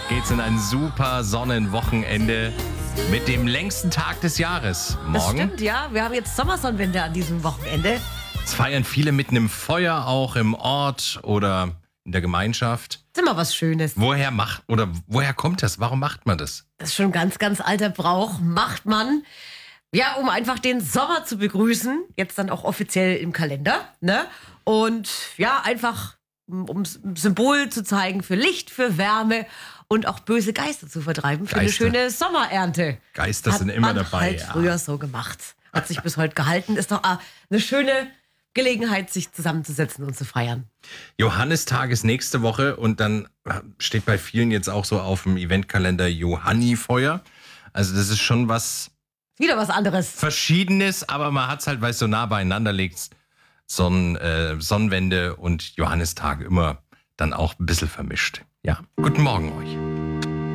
geht's in ein super Sonnenwochenende mit dem längsten Tag des Jahres. Das Morgen. stimmt, ja. Wir haben jetzt Sommersonnenwende an diesem Wochenende. Es feiern viele mit einem Feuer auch im Ort oder in der Gemeinschaft. Das ist immer was Schönes. Woher kommt das? Warum macht man das? Das ist schon ein ganz, ganz alter Brauch. Macht man, ja, um einfach den Sommer zu begrüßen. Jetzt dann auch offiziell im Kalender, ne? Und ja, einfach um Symbol zu zeigen für Licht, für Wärme und auch böse Geister zu vertreiben für Geister. eine schöne Sommerernte. Geister sind immer Hat man dabei. halt Ja. früher so gemacht. Hat sich bis heute gehalten. Ist doch eine schöne Gelegenheit, sich zusammenzusetzen und zu feiern. Johannistag ist nächste Woche und dann steht bei vielen jetzt auch so auf dem Eventkalender Johannifeuer. Also das ist schon was Wieder was anderes. Verschiedenes, aber man hat es halt, weil es so nah beieinander liegt, Sonnenwende und Johannistag immer dann auch ein bisschen vermischt. Ja, guten Morgen euch.